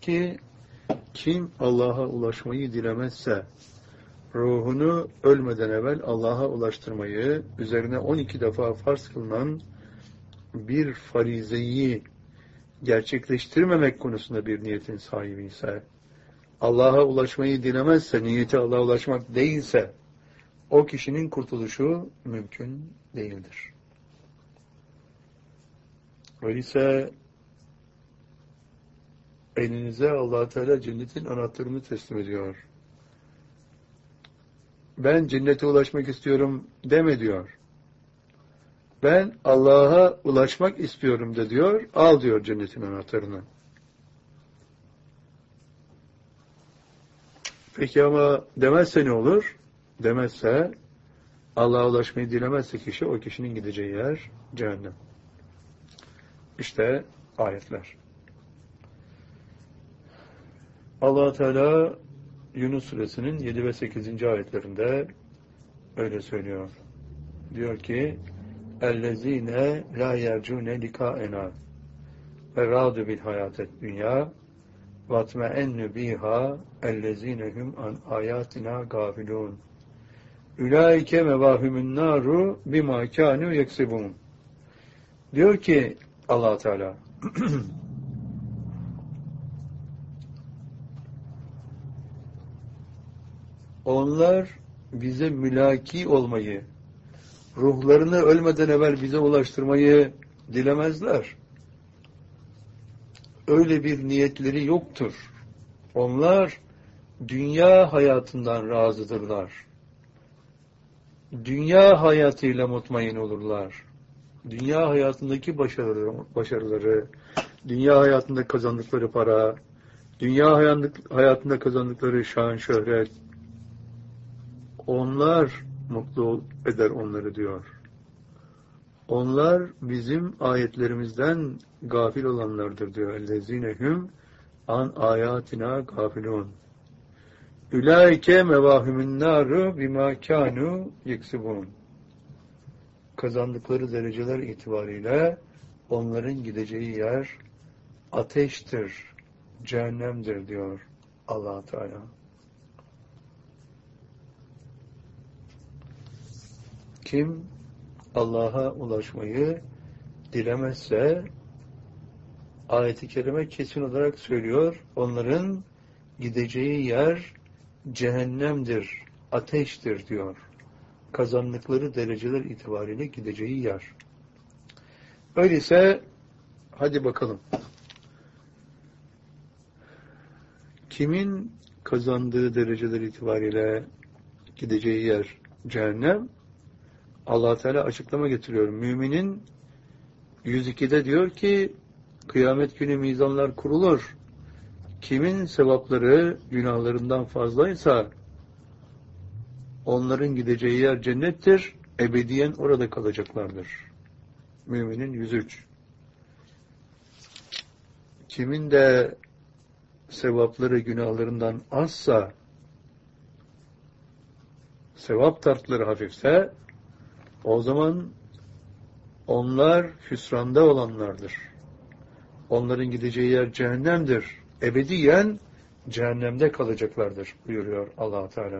ki kim Allah'a ulaşmayı dilemezse ruhunu ölmeden evvel Allah'a ulaştırmayı üzerine 12 defa farz kılınan bir farizeyi gerçekleştirmemek konusunda bir niyetin sahibi ise, Allah'a ulaşmayı dilemezse, niyeti Allah'a ulaşmak değilse, o kişinin kurtuluşu mümkün değildir. Öyleyse elinize Allah Teala cennetin anahtarını teslim ediyor. Ben cennete ulaşmak istiyorum deme diyor. Ben Allah'a ulaşmak istiyorum de diyor. Al diyor cennetin anahtarını. Peki ama demezse ne olur? Demezse, Allah'a ulaşmayı dilemezse kişi, o kişinin gideceği yer cehennem. İşte ayetler. Allah Teala Yunus suresinin 7 ve 8. ayetlerinde öyle söylüyor. Diyor ki: "Ellezine la yercune likaena ve radu bil hayatet dünya ve atma'ennu biha ellezinehum an ayatina gafilun. Ulaike mevahumun naru bima kanu yeksibun." Diyor ki Allah Teala onlar bize mülaki olmayı, ruhlarını ölmeden evvel bize ulaştırmayı dilemezler. Öyle bir niyetleri yoktur. Onlar dünya hayatından razıdırlar. Dünya hayatıyla mutmain olurlar. Dünya hayatındaki başarıları, dünya hayatında kazandıkları para, dünya hayatında kazandıkları şan, şöhret, onlar mutlu eder onları diyor. Onlar bizim ayetlerimizden gafil olanlardır diyor. Ellezinehum an ayatina gafilun. Ulaike mevahumun naru bima kanu yeksibun. Kazandıkları dereceler itibariyle onların gideceği yer ateştir, cehennemdir diyor Allah Teala. Kim Allah'a ulaşmayı dilemezse, ayet-i kerime kesin olarak söylüyor, onların gideceği yer cehennemdir, ateştir diyor. Kazandıkları dereceler itibariyle gideceği yer. Öyleyse hadi bakalım. Kimin kazandığı dereceler itibariyle gideceği yer cehennem? Allah Teala açıklama getiriyor. Müminin 102'de diyor ki kıyamet günü mizanlar kurulur. Kimin sevapları günahlarından fazlaysa onların gideceği yer cennettir. Ebediyen orada kalacaklardır. Müminin 103. Kimin de sevapları günahlarından azsa, sevap tartları hafifse, o zaman onlar hüsranda olanlardır. Onların gideceği yer cehennemdir. Ebediyen cehennemde kalacaklardır buyuruyor Allah Teala.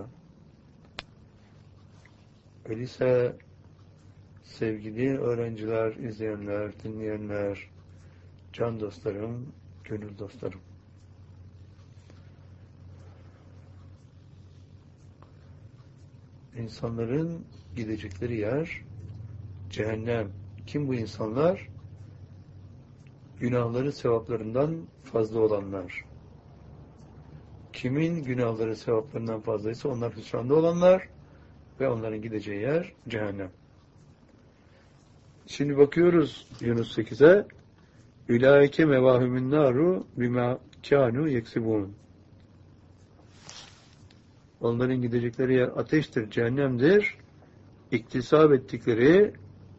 Öyleyse sevgili öğrenciler, izleyenler, dinleyenler, can dostlarım, gönül dostlarım. İnsanların gidecekleri yer cehennem. Kim bu insanlar? Günahları sevaplarından fazla olanlar. Kimin günahları sevaplarından fazlaysa onlar hüsranda olanlar ve onların gideceği yer cehennem. Şimdi bakıyoruz Yunus 8'e. Ulaike mevahumun naru bima kanu yeksibun. Onların gidecekleri yer ateştir, cehennemdir. İktisap ettikleri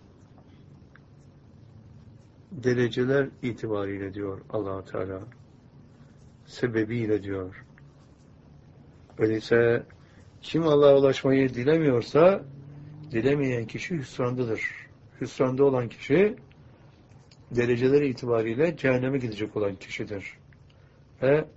dereceler itibariyle diyor Allah Teala. Sebebiyle diyor. Öyleyse kim Allah'a ulaşmayı dilemiyorsa, dilemeyen kişi hüsrandadır. Hüsranda olan kişi dereceleri itibariyle cehenneme gidecek olan kişidir. Ve